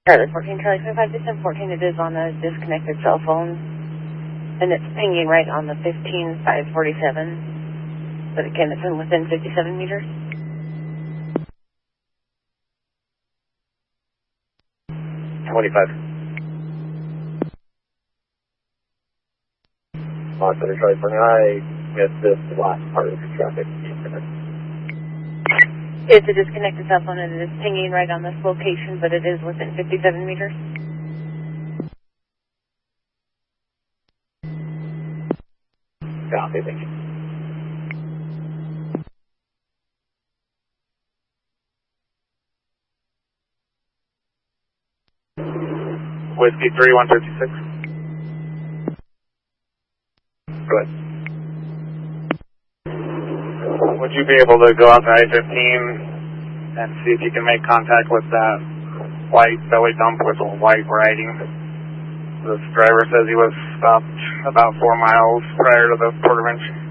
Charlie 14, Charlie 25, Descent 14, it is on a disconnected cell phone, and it's pinging right on the 15547, but again, it's within 57 meters. Center Charlie 20, I missed this last part of the traffic. It's a disconnected cell phone and it is pinging right on this location, but it is within 57 meters. Copy, thank you. Whiskey 3156. Go ahead. Would you be able to go out to I-15 and see if you can make contact with that white belly dump with a white writing? This driver says he was stopped about 4 miles prior to the Porter Bench.